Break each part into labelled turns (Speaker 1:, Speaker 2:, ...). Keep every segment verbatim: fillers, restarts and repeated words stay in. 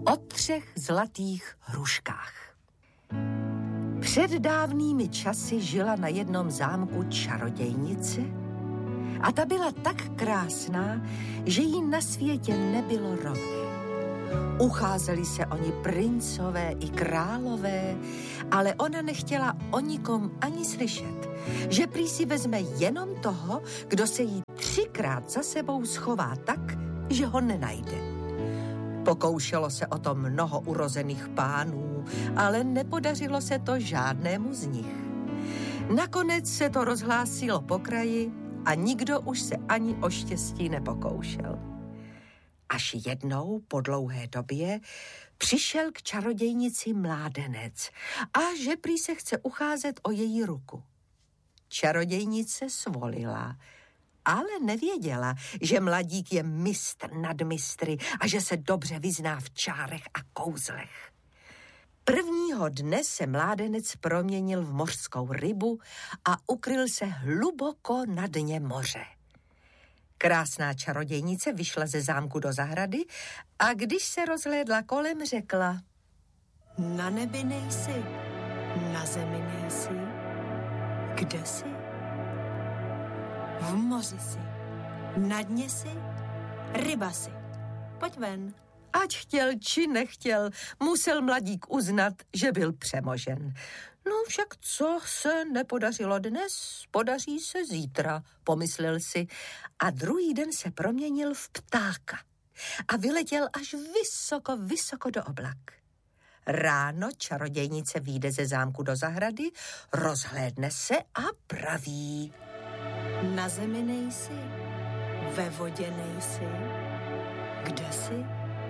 Speaker 1: O třech zlatých hruškách. Před dávnými časy žila na jednom zámku čarodějnice a ta byla tak krásná, že jí na světě nebylo rovné. Ucházeli se o ní princové i králové, ale ona nechtěla o nikom ani slyšet, že prý si vezme jenom toho, kdo se jí třikrát za sebou schová tak, že ho nenajde. Pokoušelo se o to mnoho urozených pánů, ale nepodařilo se to žádnému z nich. Nakonec se to rozhlásilo po kraji a nikdo už se ani o štěstí nepokoušel. Až jednou po dlouhé době přišel k čarodějnici mládenec a že prý se chce ucházet o její ruku. Čarodějnice svolila, ale nevěděla, že mladík je mistr nad mistry a že se dobře vyzná v čárech a kouzlech. Prvního dne se mládenec proměnil v mořskou rybu a ukryl se hluboko na dně moře. Krásná čarodějnice vyšla ze zámku do zahrady a když se rozhlédla kolem, řekla:
Speaker 2: Na nebi nejsi, na zemi nejsi, kde jsi? V moři jsi, na dně jsi, ryba jsi. Pojď ven.
Speaker 1: Ať chtěl či nechtěl, musel mladík uznat, že byl přemožen. No však co se nepodařilo dnes, podaří se zítra, pomyslel si. A druhý den se proměnil v ptáka a vyletěl až vysoko, vysoko do oblak. Ráno čarodějnice vyjde ze zámku do zahrady, rozhlédne se a praví:
Speaker 2: Na zemi nejsi, ve vodě nejsi, kde jsi?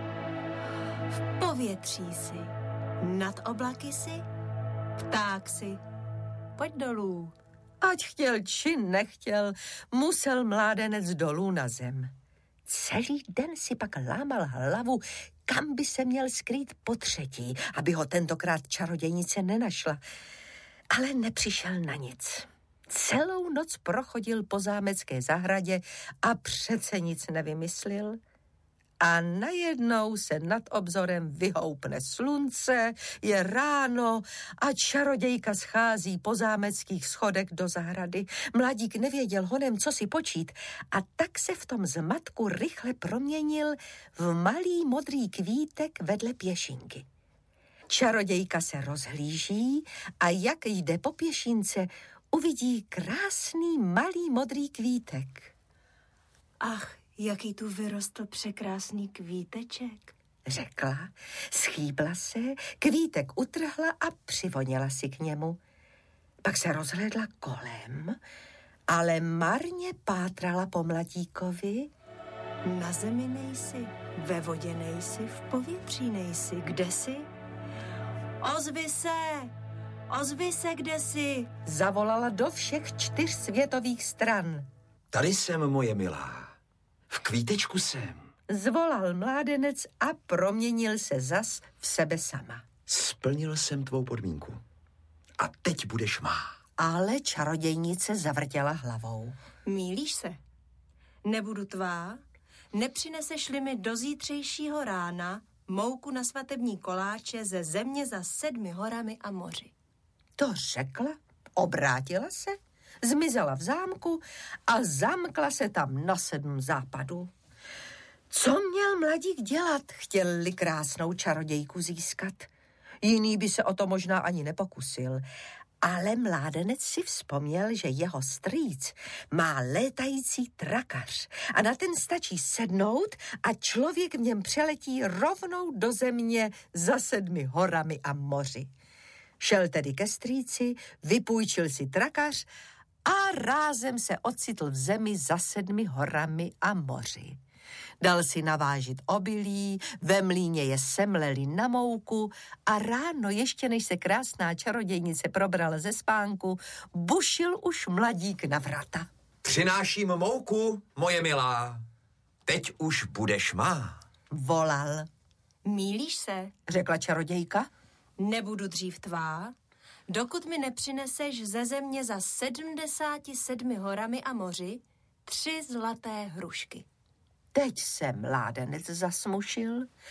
Speaker 2: V povětří jsi, nad oblaky jsi, pták jsi. Pojď dolů.
Speaker 1: Ať chtěl či nechtěl, musel mládenec dolů na zem. Celý den si pak lámal hlavu, kam by se měl skrýt po třetí, aby ho tentokrát čarodějnice nenašla. Ale nepřišel na nic. Celou noc prochodil po zámecké zahradě a přece nic nevymyslel. A najednou se nad obzorem vyhoupne slunce, je ráno a čarodějka schází po zámeckých schodech do zahrady. Mladík nevěděl honem, co si počít, a tak se v tom zmatku rychle proměnil v malý modrý kvítek vedle pěšinky. Čarodějka se rozhlíží a jak jde po pěšince, uvidí krásný malý modrý kvítek.
Speaker 2: Ach, jaký tu vyrostl překrásný kvíteček,
Speaker 1: řekla, schýbla se, kvítek utrhla a přivoněla si k němu. Pak se rozhlédla kolem, ale marně pátrala po mladíkovi.
Speaker 2: Na zemi nejsi, ve vodě nejsi, v povětří nejsi, kde jsi? Ozvi se, ozvi se, kde jsi?
Speaker 1: Zavolala do všech čtyř světových stran.
Speaker 3: Tady jsem, moje milá. V kvítečku jsem.
Speaker 1: Zvolal mládenec a proměnil se zas v sebe sama.
Speaker 3: Splnil jsem tvou podmínku. A teď budeš má.
Speaker 1: Ale čarodějnice zavrtěla hlavou.
Speaker 2: Mýlíš se. Nebudu tvá, nepřineseš-li mi do zítřejšího rána mouku na svatební koláče ze země za sedmi horami a moři.
Speaker 1: To řekla, obrátila se, zmizela v zámku a zamkla se tam na sedm západů. Co měl mladík dělat, chtěl-li krásnou čarodějku získat? Jiný by se o to možná ani nepokusil, ale mládenec si vzpomněl, že jeho strýc má létající trakař a na ten stačí sednout a člověk v něm přeletí rovnou do země za sedmi horami a moři. Šel tedy ke strýci, vypůjčil si trakař a rázem se ocitl v zemi za sedmi horami a moři. Dal si navážit obilí, ve mlýně je semleli na mouku a ráno, ještě než se krásná čarodějnice probrala ze spánku, bušil už mladík na vrata.
Speaker 3: Přináším mouku, moje milá. Teď už budeš má.
Speaker 1: Volal.
Speaker 2: Mýlíš se,
Speaker 1: řekla čarodějka.
Speaker 2: Nebudu dřív tvá, dokud mi nepřineseš ze země za sedmdesáti sedmi horami a moři tři zlaté hrušky.
Speaker 1: Teď se mládenec zasmušil.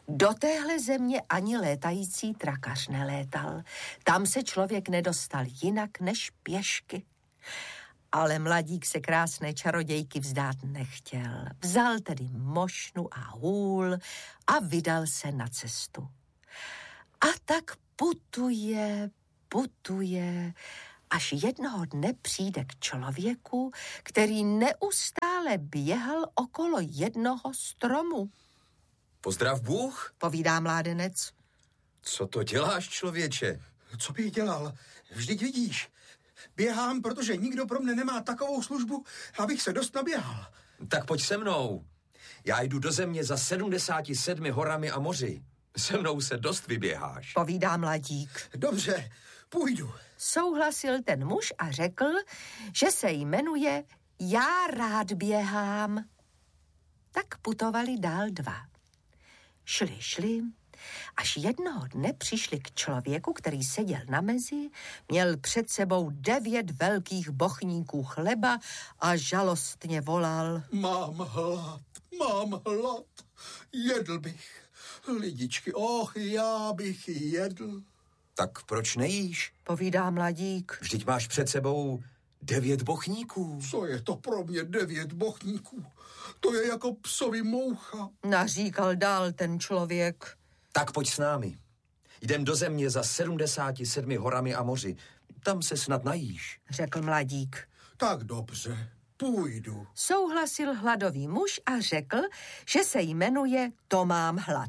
Speaker 1: Do téhle země ani létající trakař nelétal. Tam se člověk nedostal jinak než pěšky. Ale mladík se krásné čarodějky vzdát nechtěl. Vzal tedy mošnu a hůl a vydal se na cestu. A tak putuje, putuje, až jednoho dne přijde k člověku, který neustále běhal okolo jednoho stromu.
Speaker 3: Pozdrav Bůh,
Speaker 1: Povídá mládenec.
Speaker 3: co to děláš, člověče?
Speaker 4: Co bych dělal? Vždyť vidíš. Běhám, protože nikdo pro mne nemá takovou službu, abych se dost naběhal.
Speaker 3: Tak pojď se mnou. Já jdu do země za sedmdesáti sedmi horami a moři. Se mnou se dost vyběháš.
Speaker 1: Povídá mladík.
Speaker 4: Dobře, půjdu.
Speaker 1: Souhlasil ten muž a řekl, že se jmenuje Já rád běhám. Tak putovali dál dva. Šli, šli, až jednoho dne přišli k člověku, který seděl na mezi, měl před sebou devět velkých bochníků chleba a žalostně volal.
Speaker 4: Mám hlad, mám hlad. Jedl bych. Lidičky, och, já bych jedl.
Speaker 3: Tak proč nejíš?
Speaker 1: Povídá mladík.
Speaker 3: Vždyť máš před sebou devět bochníků.
Speaker 4: Co je to pro mě devět bochníků? To je jako psovi moucha.
Speaker 1: Naříkal dál ten člověk.
Speaker 3: Tak pojď s námi. Jdem do země za sedmdesáti sedmi horami a moři. Tam se snad najíš.
Speaker 1: Řekl mladík.
Speaker 4: Tak dobře, půjdu.
Speaker 1: Souhlasil hladový muž a řekl, že se jmenuje To mám hlad.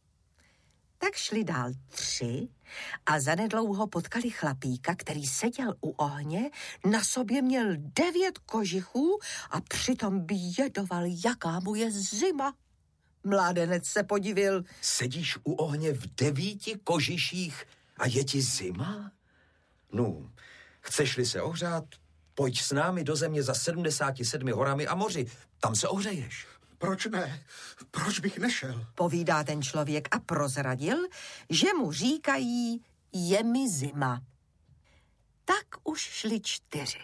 Speaker 1: Tak šli dál tři a zanedlouho potkali chlapíka, který seděl u ohně, na sobě měl devět kožichů a přitom bědoval, jaká mu je zima. Mládenec se podivil.
Speaker 3: Sedíš u ohně v devíti kožiších a je ti zima? No, chceš-li se ohřát, pojď s námi do země za sedmdesáti sedmi horami a moři. Tam se ohřeješ.
Speaker 4: Proč ne? Proč bych nešel?
Speaker 1: Povídá ten člověk a prozradil, že mu říkají je mi zima. Tak už šli čtyři.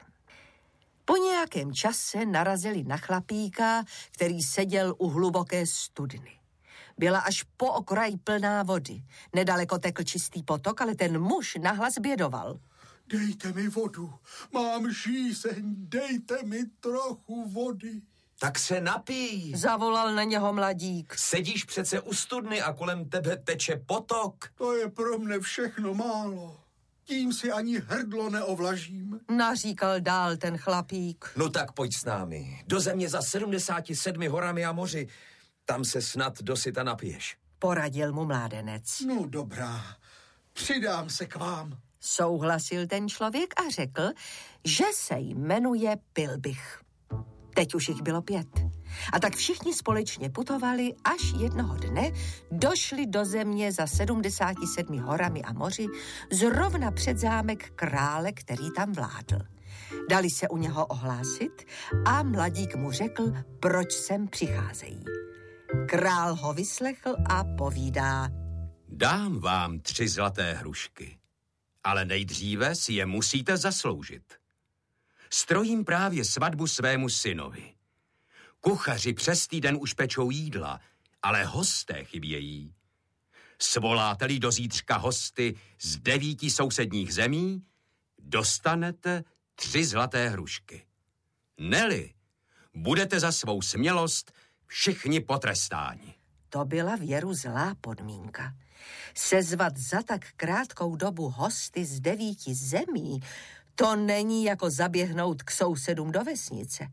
Speaker 1: Po nějakém čase narazili na chlapíka, který seděl u hluboké studny. Byla až po okraj plná vody. Nedaleko tekl čistý potok, ale ten muž nahlas bědoval.
Speaker 4: Dejte mi vodu, mám žízeň, dejte mi trochu vody.
Speaker 3: Tak se napij.
Speaker 1: Zavolal na něho mladík.
Speaker 3: Sedíš přece u studny a kolem tebe teče potok.
Speaker 4: To je pro mne všechno málo. Tím si ani hrdlo neovlažím.
Speaker 1: Naříkal dál ten chlapík.
Speaker 3: No tak pojď s námi. Do země za sedmdesáti sedmi horami a moři. Tam se snad dosyta napiješ.
Speaker 1: Poradil mu mládenec.
Speaker 4: No dobrá, přidám se k vám.
Speaker 1: Souhlasil ten člověk a řekl, že se jmenuje Pilbich. Teď už jich bylo pět. A tak všichni společně putovali, až jednoho dne došli do země za sedmdesáti sedmi horami a moři, zrovna před zámek krále, který tam vládl. Dali se u něho ohlásit a mladík mu řekl, proč sem přicházejí. Král ho vyslechl a povídá.
Speaker 5: Dám vám tři zlaté hrušky, ale nejdříve si je musíte zasloužit. Strojím právě svatbu svému synovi. Kuchaři přes týden už pečou jídla, ale hosté chybějí. Svoláte-li do zítřka hosty z devíti sousedních zemí, dostanete tři zlaté hrušky. Neli, budete za svou smělost všichni potrestáni.
Speaker 1: To byla věru zlá podmínka. Sezvat za tak krátkou dobu hosty z devíti zemí, to není jako zaběhnout k sousedům do vesnice.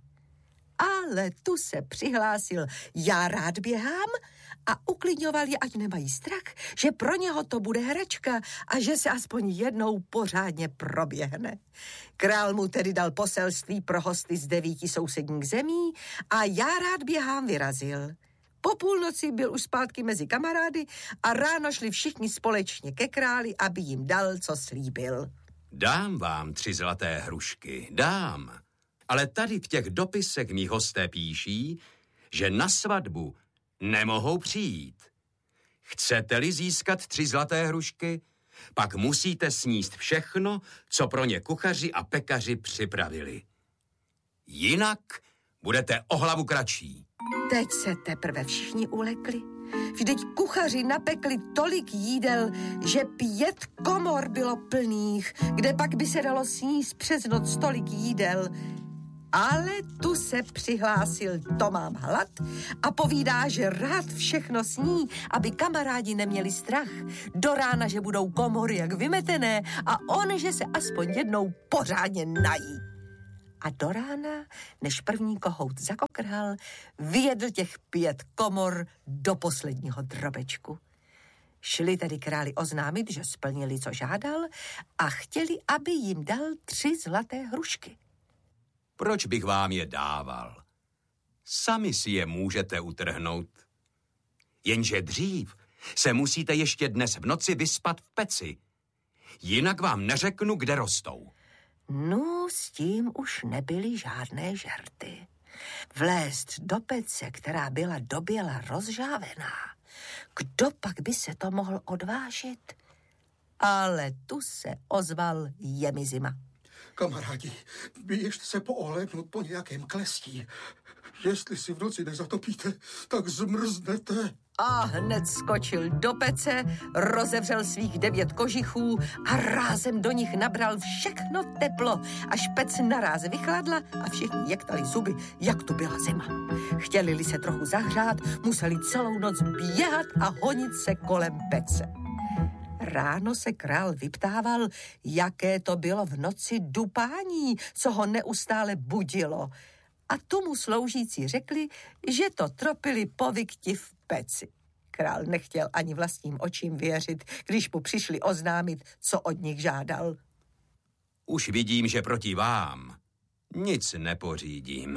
Speaker 1: Ale tu se přihlásil Já rád běhám a uklidňoval je, ať nemají strach, že pro něho to bude hračka a že se aspoň jednou pořádně proběhne. Král mu tedy dal poselství pro hosty z devíti sousedních zemí a Já rád běhám vyrazil. Po půlnoci byl už zpátky mezi kamarády a ráno šli všichni společně ke králi, aby jim dal, co slíbil.
Speaker 5: Dám vám tři zlaté hrušky, dám. Ale tady v těch dopisech mí hosté píší, že na svatbu nemohou přijít. Chcete-li získat tři zlaté hrušky, pak musíte sníst všechno, co pro ně kuchaři a pekaři připravili. Jinak budete o hlavu kratší.
Speaker 1: Teď se teprve všichni ulekli. Vždyť kuchaři napekli tolik jídel, že pět komor bylo plných, kde pak by se dalo sníst přes noc tolik jídel. Ale tu se přihlásil To mám hlad a povídá, že rád všechno sní, aby kamarádi neměli strach. Do rána, že budou komory jak vymetené a on, že se aspoň jednou pořádně nají. A do rána, než první kohout zakokrhal, vyjedl těch pět komor do posledního drobečku. Šli tedy králi oznámit, že splnili, co žádal, a chtěli, aby jim dal tři zlaté hrušky.
Speaker 5: Proč bych vám je dával? Sami si je můžete utrhnout. Jenže dřív se musíte ještě dnes v noci vyspat v peci. Jinak vám neřeknu, kde rostou.
Speaker 1: No, s tím už nebyly žádné žerty. Vlézt do pece, která byla doběla rozžávená. Kdo pak by se to mohl odvážit? Ale tu se ozval Jemizima.
Speaker 4: Kamarádi, běžte se poohlédnout po nějakém klestí. Jestli si v noci nezatopíte, tak zmrznete.
Speaker 1: A hned skočil do pece, rozevřel svých devět kožichů a rázem do nich nabral všechno teplo, až pec naráz vychladla a všichni jektali zuby, jak tu byla zima. Chtěli-li se trochu zahřát, museli celou noc běhat a honit se kolem pece. Ráno se král vyptával, jaké to bylo v noci dupání, co ho neustále budilo. A tomu sloužící řekli, že to tropili povykti v peci. Král nechtěl ani vlastním očím věřit, když mu přišli oznámit, co od nich žádal.
Speaker 5: Už vidím, že proti vám nic nepořídím.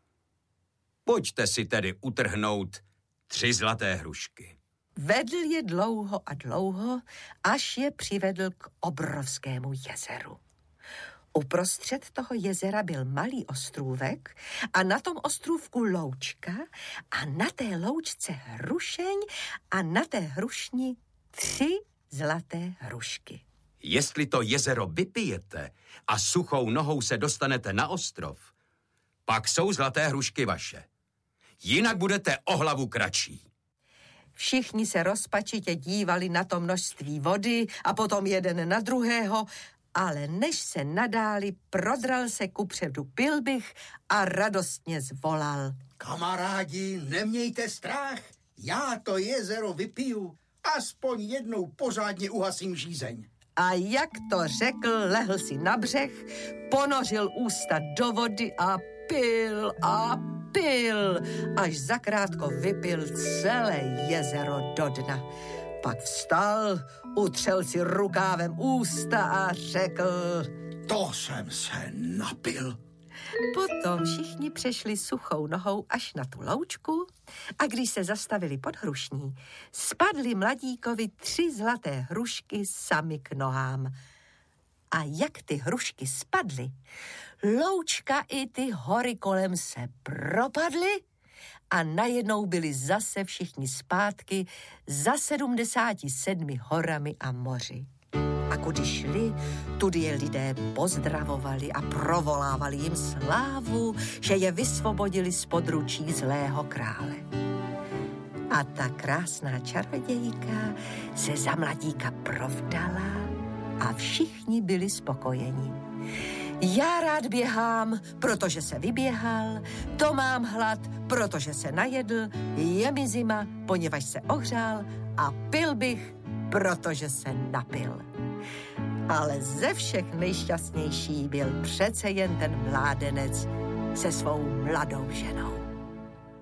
Speaker 5: Pojďte si tedy utrhnout tři zlaté hrušky.
Speaker 1: Vedl je dlouho a dlouho, až je přivedl k obrovskému jezeru. Uprostřed toho jezera byl malý ostrůvek a na tom ostrůvku loučka a na té loučce hrušeň a na té hrušni tři zlaté hrušky.
Speaker 5: Jestli to jezero vypijete a suchou nohou se dostanete na ostrov, pak jsou zlaté hrušky vaše. Jinak budete o hlavu kratší.
Speaker 1: Všichni se rozpačitě dívali na to množství vody a potom jeden na druhého, ale než se nadáli, prodral se kupředu Pilbych a radostně zvolal.
Speaker 4: Kamarádi, nemějte strach, já to jezero vypiju, aspoň jednou pořádně uhasím žízeň.
Speaker 1: A jak to řekl, lehl si na břeh, ponořil ústa do vody a pil a pil, až zakrátko vypil celé jezero do dna. Pak vstal, utřel si rukávem ústa a řekl:
Speaker 4: To jsem se napil.
Speaker 1: Potom všichni přešli suchou nohou až na tu loučku a když se zastavili pod hrušní, spadly mladíkovi tři zlaté hrušky sami k nohám. A jak ty hrušky spadly, loučka i ty hory kolem se propadly a najednou byli zase všichni zpátky za sedmdesáti sedmi horami a moři. A kudy šli, tudy je lidé pozdravovali a provolávali jim slávu, že je vysvobodili z područí zlého krále. A ta krásná čarodějka se za mladíka provdala a všichni byli spokojeni. Já rád běhám, protože se vyběhal, to mám hlad, protože se najedl, je mi zima, poněvadž se ohřál a pil bych, protože se napil. Ale ze všech nejšťastnější byl přece jen ten mládenec se svou mladou ženou.